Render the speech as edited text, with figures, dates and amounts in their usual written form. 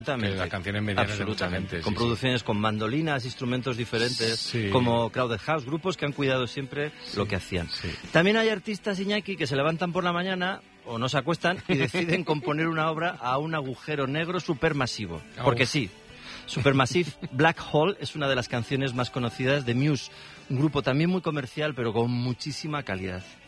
Las canciones medianas. Absolutamente. Con producciones con mandolinas, instrumentos diferentes, como Crowded House, grupos que han cuidado siempre lo que hacían. También hay artistas, Iñaki, que se levantan por la mañana o no se acuestan y deciden componer una obra a un agujero negro supermasivo. Porque sí, Supermassive Black Hole es una de las canciones más conocidas de Muse, un grupo también muy comercial pero con muchísima calidad.